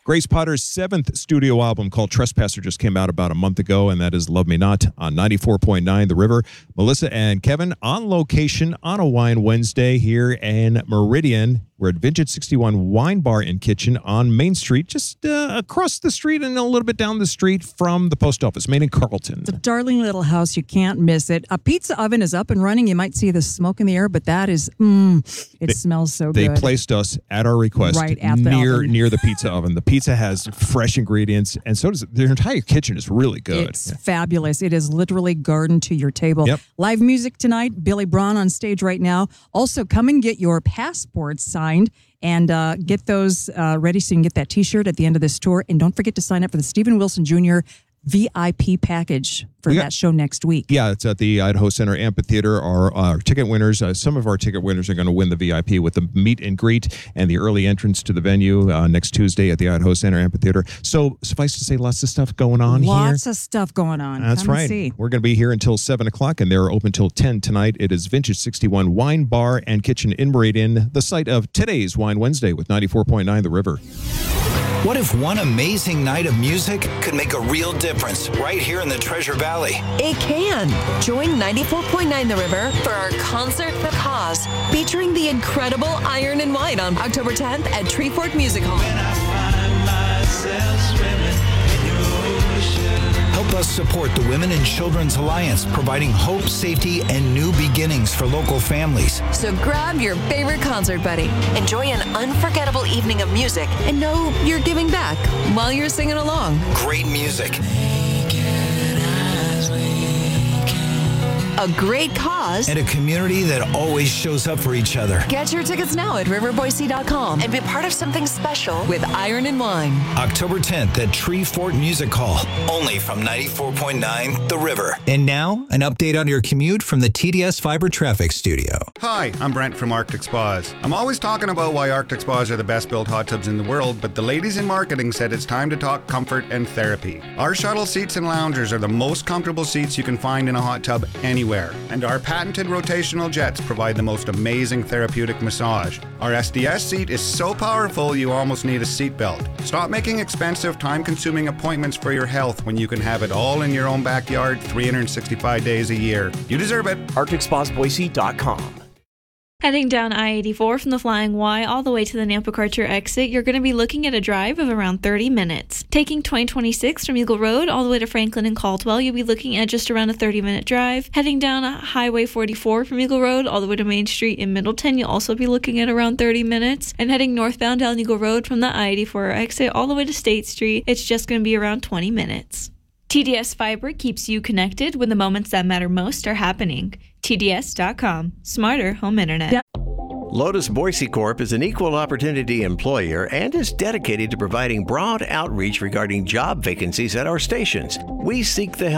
Grace Potter's 7th studio album called Trespasser just came out about a month ago, and that is Love Me Not on 94.9 The River. Melissa and Kevin on location on a Wine Wednesday here in Meridian. We're at Vintage 61 Wine Bar and Kitchen on Main Street, just across the street and a little bit down the street from the post office, Main and Carlton. It's a darling little house. You can't miss it. A pizza oven is up and running. You might see the smoke in the air, but that is, smells so They good. placed us at our request Right at the oven. near the pizza oven. The pizza has fresh ingredients, and so does their entire kitchen is really good. It's fabulous. It is literally garden to your table. Yep. Live music tonight. Billy Braun on stage right now. Also, come and get your passports signed and get those ready so you can get that T-shirt at the end of this tour. And don't forget to sign up for the Stephen Wilson Jr. VIP package for that show next week. Yeah, it's at the Idaho Center Amphitheater. Our ticket winners, some of our ticket winners are going to win the VIP with the meet and greet and the early entrance to the venue next Tuesday at the Idaho Center Amphitheater. So suffice to say, lots of stuff going on here. Lots of stuff going on. That's Come and right. see. We're going to be here until 7 o'clock, and they're open till 10 tonight. It is Vintage 61 Wine Bar and Kitchen in Meridian, the site of today's Wine Wednesday with 94.9 The River. What if one amazing night of music could make a real difference right here in the Treasure Valley? It can. Join 94.9 The River for our Concert for Cause, featuring the incredible Iron and Wine on October 10th at Treefort Music Hall. Help us support the Women and Children's Alliance, providing hope, safety, and new beginnings for local families. So grab your favorite concert buddy, enjoy an unforgettable evening of music, and know you're giving back while you're singing along. Great music. A great cause. And a community that always shows up for each other. Get your tickets now at riverboise.com and be part of something special with Iron and Wine. October 10th at Treefort Music Hall, only from 94.9 The River. And now, an update on your commute from the TDS Fiber Traffic Studio. Hi, I'm Brent from Arctic Spas. I'm always talking about why Arctic Spas are the best built hot tubs in the world, but the ladies in marketing said it's time to talk comfort and therapy. Our shuttle seats and loungers are the most comfortable seats you can find in a hot tub anywhere. And our patented rotational jets provide the most amazing therapeutic massage. Our SDS seat is so powerful you almost need a seatbelt. Stop making expensive, time-consuming appointments for your health when you can have it all in your own backyard 365 days a year. You deserve it. ArcticSpasBoise.com. Heading down I-84 from the Flying Y all the way to the Namplecarcher exit, you're going to be looking at a drive of around 30 minutes. Taking 2026 from Eagle Road all the way to Franklin and Caldwell, you'll be looking at just around a 30-minute drive. Heading down Highway 44 from Eagle Road all the way to Main Street in Middleton, you'll also be looking at around 30 minutes. And heading northbound down Eagle Road from the I-84 exit all the way to State Street, it's just going to be around 20 minutes. TDS Fiber keeps you connected when the moments that matter most are happening. TDS.com. Smarter home internet. Yep. Lotus Boise Corp is an equal opportunity employer and is dedicated to providing broad outreach regarding job vacancies at our stations. We seek the help